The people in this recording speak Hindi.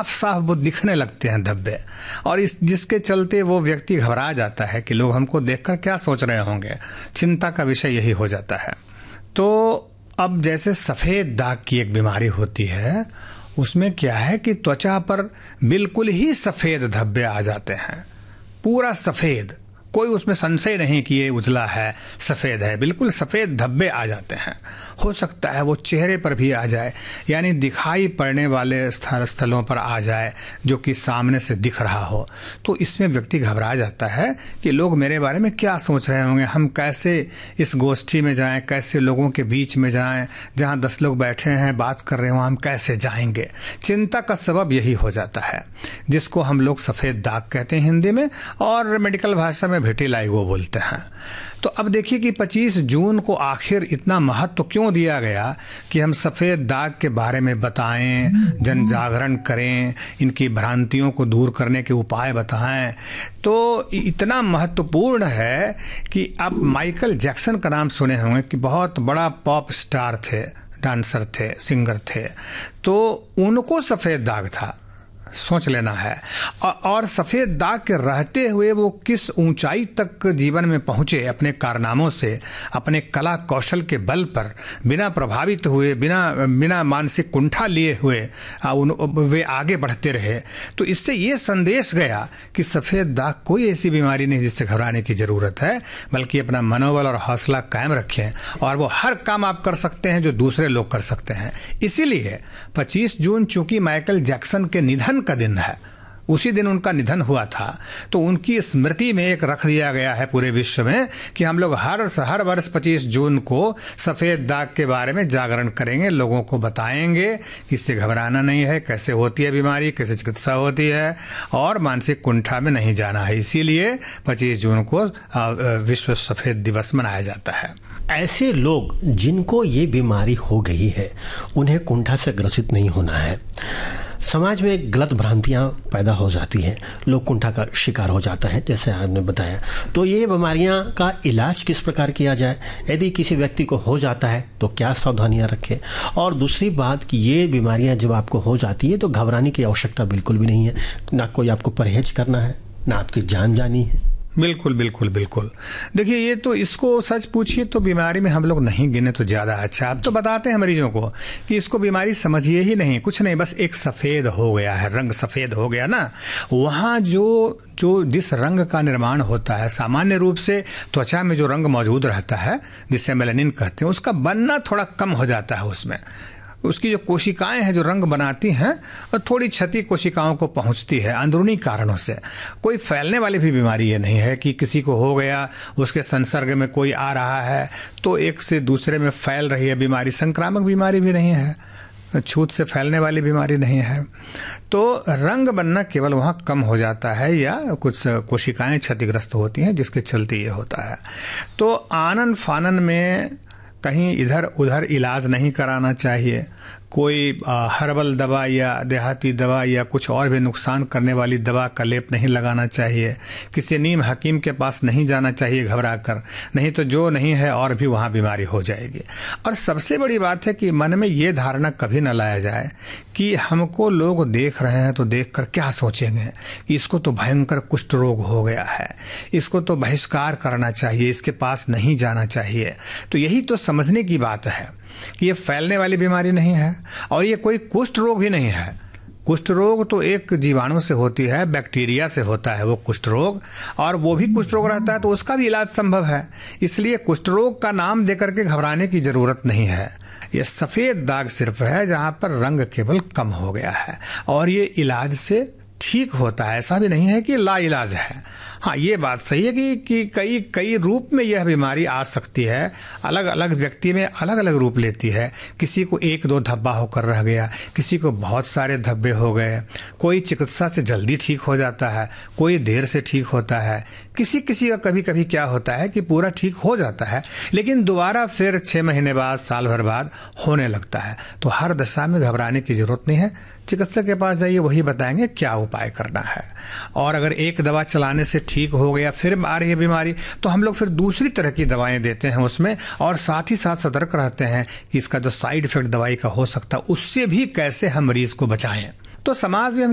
साफ साफ वो दिखने लगते हैं धब्बे, और जिसके चलते वो व्यक्ति घबरा जाता है कि लोग हमको देखकर क्या सोच रहे होंगे। चिंता का विषय यही हो जाता है। तो अब जैसे सफ़ेद दाग की एक बीमारी होती है, उसमें क्या है कि त्वचा पर बिल्कुल ही सफ़ेद धब्बे आ जाते हैं, पूरा सफ़ेद, कोई उसमें संशय नहीं कि ये उजला है, सफ़ेद है, बिल्कुल सफ़ेद धब्बे आ जाते हैं। हो सकता है वो चेहरे पर भी आ जाए, यानी दिखाई पड़ने वाले स्थलों पर आ जाए जो कि सामने से दिख रहा हो। तो इसमें व्यक्ति घबरा जाता है कि लोग मेरे बारे में क्या सोच रहे होंगे, हम कैसे इस गोष्ठी में जाएं, कैसे लोगों के बीच में जाएं, जहां 10 लोग बैठे हैं बात कर रहे हो, हम कैसे जाएंगे। चिंता का सबब यही हो जाता है, जिसको हम लोग सफ़ेद दाग कहते हैं हिंदी में, और मेडिकल भाषा में विटिलिगो बोलते हैं। तो अब देखिए कि 25 जून को आखिर इतना महत्व क्यों दिया गया कि हम सफ़ेद दाग के बारे में बताएं, जन जागरण करें, इनकी भ्रांतियों को दूर करने के उपाय बताएं। तो इतना महत्वपूर्ण है कि आप माइकल जैक्सन का नाम सुने होंगे कि बहुत बड़ा पॉप स्टार थे, डांसर थे, सिंगर थे। तो उनको सफ़ेद दाग था, सोच लेना है। और सफ़ेद दाग के रहते हुए वो किस ऊंचाई तक जीवन में पहुँचे अपने कारनामों से, अपने कला कौशल के बल पर, बिना प्रभावित हुए, बिना मानसिक कुंठा लिए हुए वे आगे बढ़ते रहे। तो इससे ये संदेश गया कि सफ़ेद दाग कोई ऐसी बीमारी नहीं जिससे घबराने की ज़रूरत है, बल्कि अपना मनोबल और हौसला कायम रखें, और वो हर काम आप कर सकते हैं जो दूसरे लोग कर सकते हैं। इसीलिए 25 जून चूँकि माइकल जैक्सन के निधन का दिन है, उसी दिन उनका निधन हुआ था, तो उनकी स्मृति में एक रख दिया गया है पूरे विश्व में कि हम लोग हर वर्ष 25 जून को सफ़ेद दाग के बारे में जागरण करेंगे, लोगों को बताएंगे कि इससे घबराना नहीं है, कैसे होती है बीमारी, कैसे चिकित्सा होती है, और मानसिक कुंठा में नहीं जाना है। इसीलिए 25 जून को विश्व सफ़ेद दिवस मनाया जाता है। ऐसे लोग जिनको ये बीमारी हो गई है, उन्हें कुंठा से ग्रसित नहीं होना है। समाज में गलत भ्रांतियां पैदा हो जाती हैं, लोग कुंठा का शिकार हो जाता है, जैसे आपने बताया। तो ये बीमारियां का इलाज किस प्रकार किया जाए, यदि किसी व्यक्ति को हो जाता है तो क्या सावधानियां रखें, और दूसरी बात कि ये बीमारियां जब आपको हो जाती है तो घबराने की आवश्यकता बिल्कुल भी नहीं है, ना कोई आपको परहेज करना है, ना आपकी जान जानी है। बिल्कुल बिल्कुल बिल्कुल। देखिए, ये तो इसको सच पूछिए तो बीमारी में हम लोग नहीं गिने तो ज़्यादा अच्छा। अब तो बताते हैं मरीजों को कि इसको बीमारी समझिए ही नहीं, कुछ नहीं, बस एक सफ़ेद हो गया है, रंग सफ़ेद हो गया ना। वहाँ जो जिस रंग का निर्माण होता है, सामान्य रूप से त्वचा में जो रंग मौजूद रहता है जिसे मेलानिन कहते हैं, उसका बनना थोड़ा कम हो जाता है। उसमें उसकी जो कोशिकाएं हैं जो रंग बनाती हैं, और थोड़ी क्षति कोशिकाओं को पहुंचती है अंदरूनी कारणों से। कोई फैलने वाली भी बीमारी ये नहीं है कि किसी को हो गया, उसके संसर्ग में कोई आ रहा है तो एक से दूसरे में फैल रही है बीमारी। संक्रामक बीमारी भी नहीं है, छूत से फैलने वाली बीमारी नहीं है। तो रंग बनना केवल वहाँ कम हो जाता है, या कुछ कोशिकाएं क्षतिग्रस्त होती हैं जिसके चलते ये होता है। तो आनन फानन में कहीं इधर उधर इलाज नहीं कराना चाहिए। कोई हर्बल दवा या देहाती दवा या कुछ और भी नुकसान करने वाली दवा का लेप नहीं लगाना चाहिए। किसी नीम हकीम के पास नहीं जाना चाहिए घबरा कर, नहीं तो जो नहीं है और भी वहाँ बीमारी हो जाएगी। और सबसे बड़ी बात है कि मन में ये धारणा कभी न लाया जाए कि हमको लोग देख रहे हैं तो देख कर क्या सोचेंगे कि इसको तो भयंकर कुष्ठ रोग हो गया है, इसको तो बहिष्कार करना चाहिए, इसके पास नहीं जाना चाहिए। तो यही तो समझने की बात है कि ये फैलने वाली बीमारी नहीं है, और ये कोई कुष्ठ रोग भी नहीं है। कुष्ठ रोग तो एक जीवाणु से होती है, बैक्टीरिया से होता है वो कुष्ठ रोग, और वो भी कुष्ठ रोग रहता है तो उसका भी इलाज संभव है। इसलिए कुष्ठ रोग का नाम देकर के घबराने की जरूरत नहीं है। ये सफ़ेद दाग सिर्फ है जहाँ पर रंग केवल कम हो गया है, और ये इलाज से ठीक होता है, ऐसा भी नहीं है कि लाइलाज है। हाँ, ये बात सही है कि कई रूप में यह बीमारी आ सकती है, अलग अलग व्यक्ति में अलग अलग रूप लेती है। किसी को 1-2 धब्बा होकर रह गया, किसी को बहुत सारे धब्बे हो गए, कोई चिकित्सा से जल्दी ठीक हो जाता है, कोई देर से ठीक होता है, किसी का कभी कभी क्या होता है कि पूरा ठीक हो जाता है लेकिन दोबारा फिर 6 महीने बाद, साल भर बाद होने लगता है। तो हर दशा में घबराने की जरूरत नहीं है, चिकित्सक के पास जाइए, वही बताएंगे क्या उपाय करना है। और अगर एक दवा चलाने से ठीक हो गया, फिर आ रही है बीमारी, तो हम लोग फिर दूसरी तरह की दवाएं देते हैं उसमें, और साथ ही साथ सतर्क रहते हैं कि इसका जो साइड इफेक्ट दवाई का हो सकता है उससे भी कैसे हम मरीज को बचाएं। तो समाज में